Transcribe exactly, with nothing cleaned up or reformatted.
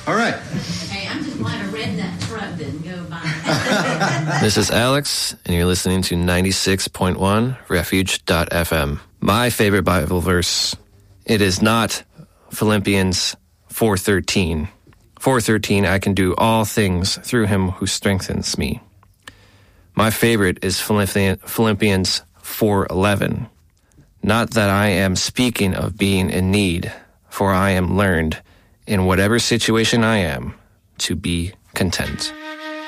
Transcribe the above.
All right. Hey, I'm just glad I read that truck didn't go by. This is Alex, and you're listening to ninety-six point one refuge dot f m. My favorite Bible verse, it is not Philippians four thirteen. four thirteen, I can do all things through him who strengthens me. My favorite is Philippians four eleven. Not that I am speaking of being in need, for I am learned in whatever situation I am to be content.